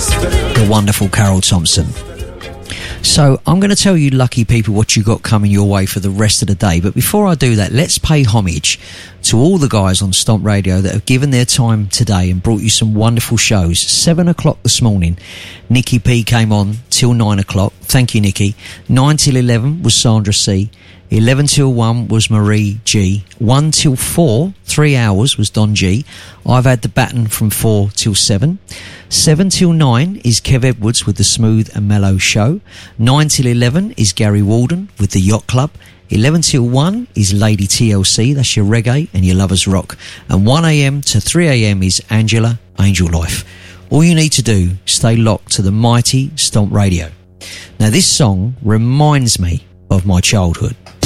The wonderful Carol Thompson. So I'm going to tell you lucky people what you got coming your way for the rest of the day. But before I do that, let's pay homage to all the guys on Stomp Radio that have given their time today and brought you some wonderful shows. 7 o'clock this morning, Nikki P came on till 9 o'clock. Thank you, Nikki. 9 till 11 was Sandra C. 11 till 1 was Marie G. 1 till 4, 3 hours, was Don G. I've had the baton from 4 till 7. 7 till 9 is Kev Edwards with the Smooth and Mellow Show. 9 till 11 is Gary Walden with the Yacht Club. 11 till 1 is Lady TLC, that's your reggae and your lovers rock. And 1 a.m. to 3 a.m. is Angela, Angel Life. All you need to do, stay locked to the mighty Stomp Radio. Now this song reminds me of my childhood.